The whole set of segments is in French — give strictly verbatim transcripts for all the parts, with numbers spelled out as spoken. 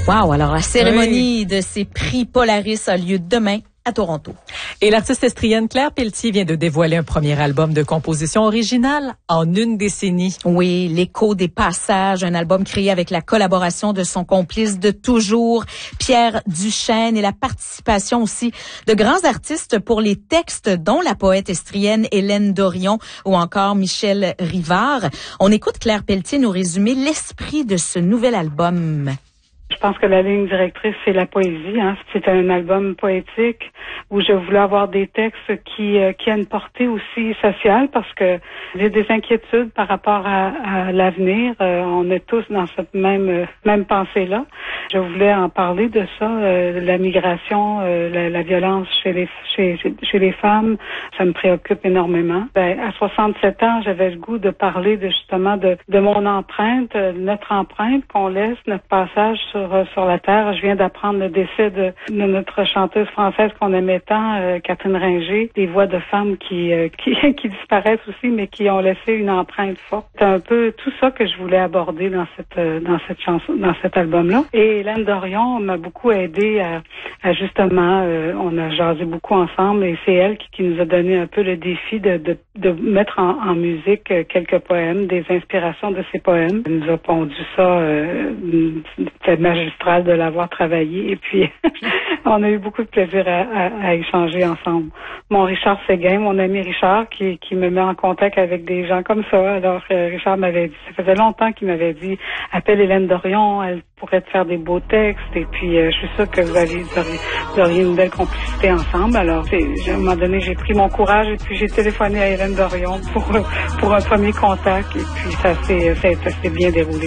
Wow, alors la cérémonie oui. de ces prix Polaris a lieu demain à Toronto. Et l'artiste estrienne Claire Pelletier vient de dévoiler un premier album de composition originale en une décennie. Oui, L'écho des passages, un album créé avec la collaboration de son complice de toujours, Pierre Duchesne, et la participation aussi de grands artistes pour les textes, dont la poète estrienne Hélène Dorion ou encore Michel Rivard. On écoute Claire Pelletier nous résumer l'esprit de ce nouvel album. Je pense que la ligne directrice, c'est la poésie. Hein. C'est un album poétique où je voulais avoir des textes qui euh, qui a une portée aussi sociale, parce que j'ai des inquiétudes par rapport à, à l'avenir. Euh, on est tous dans cette même euh, même pensée-là. Je voulais en parler de ça, euh, la migration, euh, la, la violence chez les chez chez les femmes. Ça me préoccupe énormément. Ben, à soixante-sept ans, j'avais le goût de parler de justement de de mon empreinte, notre empreinte qu'on laisse, notre passage sur sur la terre. Je viens d'apprendre le décès de, de notre chanteuse française qu'on aimait tant, euh, Catherine Ringer. Des voix de femmes qui, euh, qui qui disparaissent aussi, mais qui ont laissé une empreinte forte. C'est un peu tout ça que je voulais aborder dans cette euh, dans cette chanson, dans cet album-là. Et Hélène Dorion m'a beaucoup aidé à, à justement, euh, on a jasé beaucoup ensemble, et c'est elle qui, qui nous a donné un peu le défi de de, de mettre en, en musique quelques poèmes, des inspirations de ces poèmes. Elle nous a pondu ça. Euh, c'est magistral de l'avoir travaillé, et puis on a eu beaucoup de plaisir à, à, à échanger ensemble. Mon Richard Séguin, mon ami Richard, qui, qui me met en contact avec des gens comme ça. Alors euh, Richard m'avait dit, ça faisait longtemps qu'il m'avait dit, appelle Hélène Dorion, elle pourrait te faire des beaux textes, et puis euh, je suis sûre que vous, avez, vous, auriez, vous auriez une belle complicité ensemble. Alors à un moment donné, j'ai pris mon courage et puis j'ai téléphoné à Hélène Dorion pour pour un premier contact, et puis ça s'est ça, ça s'est bien déroulé.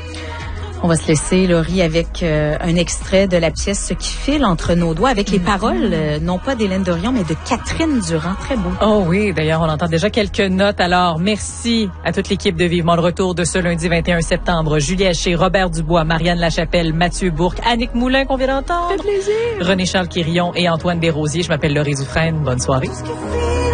On va se laisser, Laurie, avec euh, un extrait de la pièce Ce qui file entre nos doigts, avec les paroles, euh, non pas d'Hélène Dorion, mais de Catherine Durand. Très beau. Oh oui, d'ailleurs, on entend déjà quelques notes. Alors, merci à toute l'équipe de Vivement le retour de ce lundi vingt et un septembre. Julie Haché, Robert Dubois, Marianne Lachapelle, Mathieu Bourque, Annick Moulin, qu'on vient d'entendre. Ça fait plaisir. René-Charles Quirion et Antoine Desrosiers. Je m'appelle Laurie Dufresne. Bonne soirée.